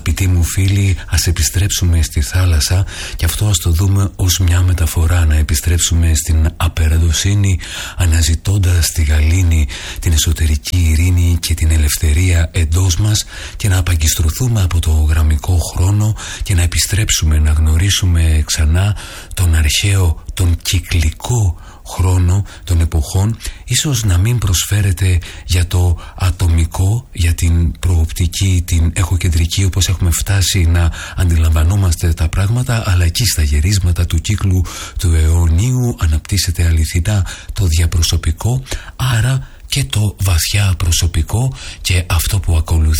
Αγαπητοί μου φίλοι, ας επιστρέψουμε στη θάλασσα και αυτό ας το δούμε ως μια μεταφορά, να επιστρέψουμε στην απεραδοσύνη, αναζητώντας τη γαλήνη, την εσωτερική ειρήνη και την ελευθερία εντός μας, και να απαγκιστρωθούμε από το γραμμικό χρόνο και να επιστρέψουμε να γνωρίσουμε ξανά τον αρχαίο, τον κυκλικό χρόνο των εποχών, ίσως να μην προσφέρεται για το ατομικό, για την προοπτική, την εχοκεντρική, όπως έχουμε φτάσει να αντιλαμβανόμαστε τα πράγματα, αλλά εκεί στα γερίσματα του κύκλου του αιωνίου αναπτύσσεται αληθινά το διαπροσωπικό, άρα και το βαθιά προσωπικό, και αυτό που ακολουθεί